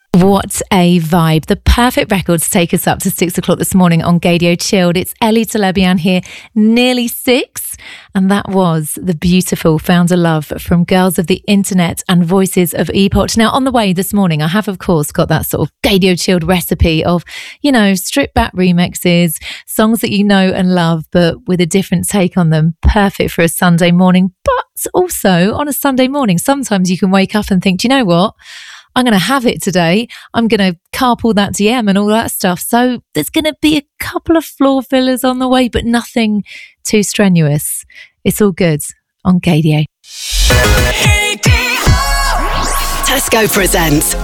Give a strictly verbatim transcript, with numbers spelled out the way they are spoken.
What a vibe. The perfect record to take us up to six o'clock this morning on Gaydio Chilled. It's Ellie Telebian here, nearly six. And that was the beautiful Found a Love from Girls of the Internet and Voices of Epoch. Now, on the way this morning, I have, of course, got that sort of Gaydio Chilled recipe of, you know, stripped back remixes, songs that you know and love, but with a different take on them. Perfect for a Sunday morning. But also on a Sunday morning, sometimes you can wake up and think, do you know what? I'm going to have it today. I'm going to carpool that D M and all that stuff. So there's going to be a couple of floor fillers on the way, but nothing too strenuous. It's all good on Gaydio. Tesco presents